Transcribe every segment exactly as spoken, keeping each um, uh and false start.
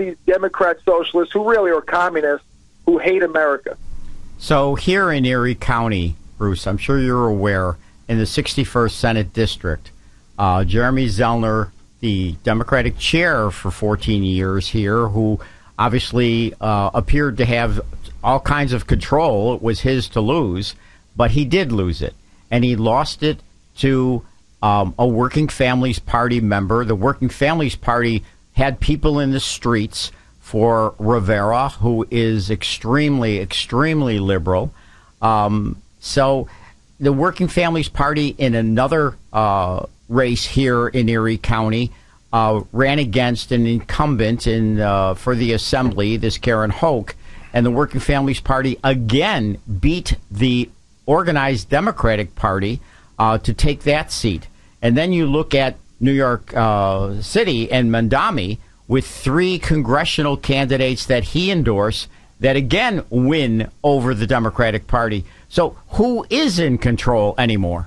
these Democrat socialists who really are communists who hate America. So here in Erie County, Bruce, I'm sure you're aware, in the sixty-first Senate District, uh, Jeremy Zellner, the Democratic chair for fourteen years here, who obviously uh, appeared to have all kinds of control. It was his to lose, but he did lose it. And he lost it to um, a Working Families Party member. The Working Families Party had people in the streets for Rivera, who is extremely, extremely liberal. Um, so the Working Families Party in another uh, race here in Erie County uh, ran against an incumbent in uh, for the Assembly, this Karen Hoke, and the Working Families Party again beat the organized Democratic Party uh, to take that seat. And then you look at New York uh, City and Mandami with three congressional candidates that he endorsed that again win over the Democratic Party. So who is in control anymore?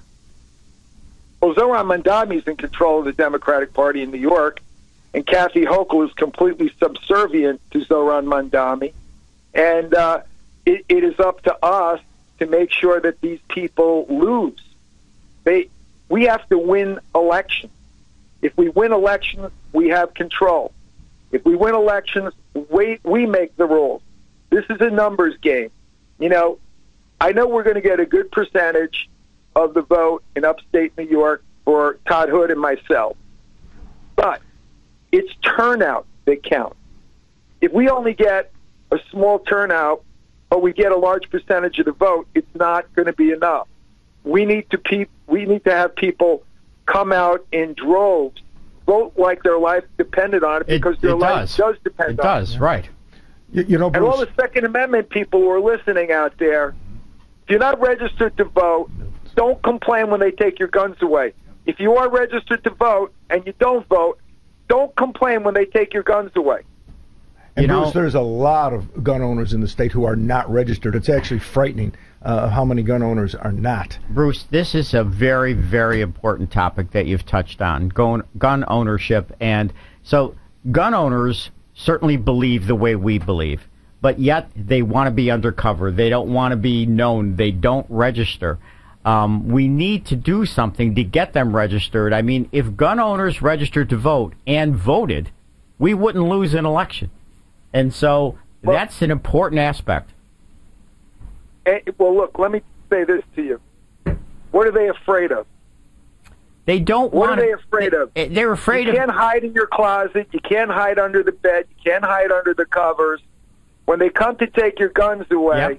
Well, Zoran Mandami is in control of the Democratic Party in New York, and Kathy Hochul is completely subservient to Zoran Mandami. And uh, it, it is up to us to make sure that these people lose. They, we have to win elections. If we win elections, we have control. If we win elections, we, we make the rules. This is a numbers game. You know, I know we're going to get a good percentage of the vote in upstate New York for Todd Hood and myself. But it's turnout that counts. If we only get a small turnout, but we get a large percentage of the vote, it's not going to be enough. We need to pe- we need to have people come out in droves, vote like their life depended on it, because it, their it life does. does depend it on does, it. It does, right. You, you know, Bruce, and all the Second Amendment people who are listening out there, if you're not registered to vote, don't complain when they take your guns away. If you are registered to vote and you don't vote, don't complain when they take your guns away. And you Bruce, know, there's a lot of gun owners in the state who are not registered. It's actually frightening uh, how many gun owners are not. Bruce, this is a very, very important topic that you've touched on, gun, gun ownership. And so gun owners certainly believe the way we believe, but yet they want to be undercover. They don't want to be known. They don't register. Um, we need to do something to get them registered. I mean, if gun owners registered to vote and voted, we wouldn't lose an election. And so well, that's an important aspect. And, well, look, let me say this to you. What are they afraid of? They don't What want are they afraid they, of? They're afraid you of... You can't hide in your closet. You can't hide under the bed. You can't hide under the covers. When they come to take your guns away, yep.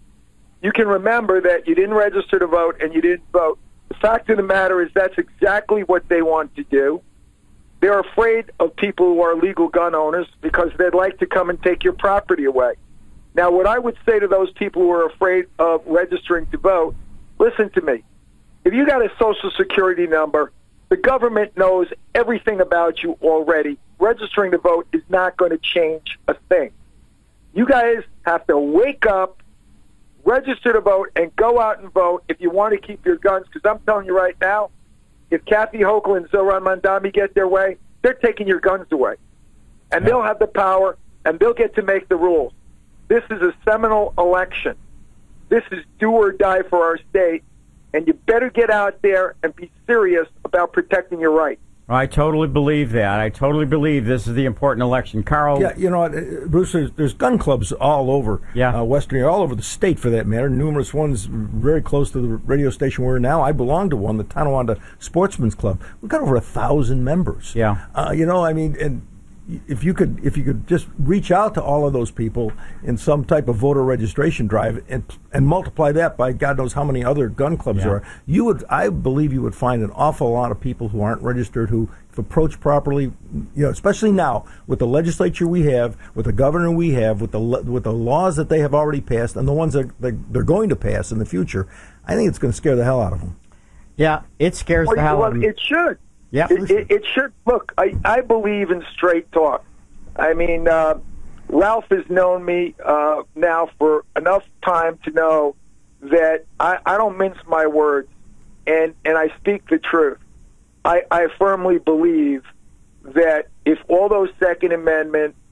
you can remember that you didn't register to vote and you didn't vote. The fact of the matter is that's exactly what they want to do. They're afraid of people who are legal gun owners because they'd like to come and take your property away. Now, what I would say to those people who are afraid of registering to vote, listen to me. If you got a Social Security number, the government knows everything about you already. Registering to vote is not going to change a thing. You guys have to wake up, register to vote, and go out and vote if you want to keep your guns, because I'm telling you right now, if Kathy Hochul and Zoran Mandami get their way, they're taking your guns away. And they'll have the power, and they'll get to make the rules. This is a seminal election. This is do or die for our state, and you better get out there and be serious about protecting your rights. I totally believe that. I totally believe this is the important election. Carl? Yeah, you know what, Bruce, there's, there's gun clubs all over yeah. uh, Western Europe, all over the state for that matter, numerous ones very close to the radio station we're in now. I belong to one, the Tonawanda Sportsman's Club. We've got over a thousand members. Yeah. Uh, you know, I mean, and if you could if you could just reach out to all of those people in some type of voter registration drive and and multiply that by God knows how many other gun clubs yeah. there are, you would I believe you would find an awful lot of people who aren't registered who, if approached properly, you know, especially now with the legislature we have, with the governor we have, with the with the laws that they have already passed and the ones that they're going to pass in the future, I think it's going to scare the hell out of them. Yeah, it scares well, the hell well, out of them. It should. Yeah, it, it, it should. Look, I, I believe in straight talk. I mean, uh, Ralph has known me uh, now for enough time to know that I, I don't mince my words, and, and I speak the truth. I, I firmly believe that if all those Second Amendment